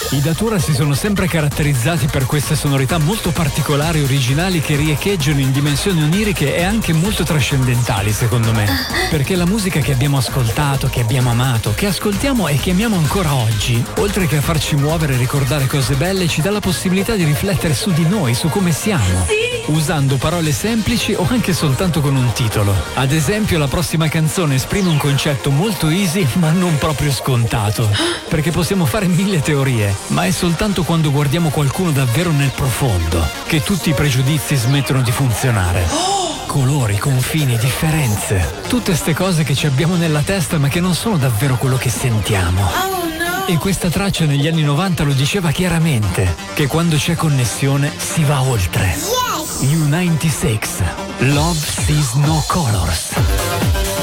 I Datura si sono sempre caratterizzati per queste sonorità molto particolari e originali che riecheggiano in dimensioni oniriche e anche molto trascendentali, secondo me. Perché la musica che abbiamo ascoltato, che abbiamo amato, che ascoltiamo e che amiamo ancora oggi, oltre che a farci muovere e ricordare cose belle, ci dà la possibilità di riflettere su di noi, su come siamo. Sì. Usando parole semplici o anche soltanto con un titolo. Ad esempio, la prossima canzone esprime un concetto molto easy, ma non proprio scontato. Perché possiamo fare mille teorie, ma è soltanto quando guardiamo qualcuno davvero nel profondo che tutti i pregiudizi smettono di funzionare. Colori, confini, differenze. Tutte ste cose che ci abbiamo nella testa ma che non sono davvero quello che sentiamo. E questa traccia negli anni 90 lo diceva chiaramente, che quando c'è connessione si va oltre. Yes! U96, Love Sees No Colors.